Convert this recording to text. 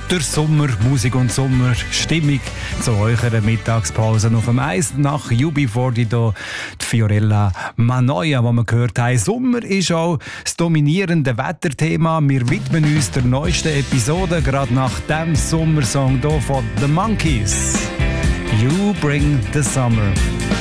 der Sommermusik und Sommerstimmung zu eurer Mittagspause auf dem Eis nach UB40 hier, die Fiorella Manoia, wo wir gehört haben. Sommer ist auch das dominierende Wetterthema. Wir widmen uns der neuesten Episode gerade nach dem Sommersong hier von The Monkees. You Bring the Summer.